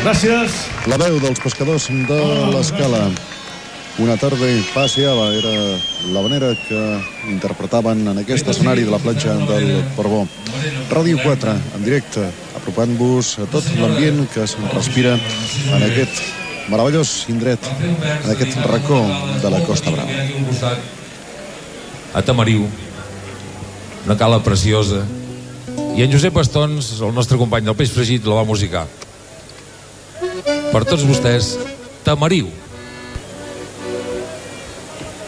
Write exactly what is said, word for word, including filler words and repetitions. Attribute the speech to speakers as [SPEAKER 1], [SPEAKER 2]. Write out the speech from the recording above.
[SPEAKER 1] Gràcies.
[SPEAKER 2] La veu dels pescadors de l'Escala. Una tarda paseava era la manera que interpretaven en aquest escenari de la platja del Portbou. Ràdio quatre, en directe, apropant-vos a tot l'ambient que es respira en aquest meravellós indret, en aquest racó de la Costa Brava.
[SPEAKER 3] A Tamariu, una cala preciosa, i en Josep Bastons, el nostre company del Peix Fregit, la va musicar. Per tots vostès, Tamariu.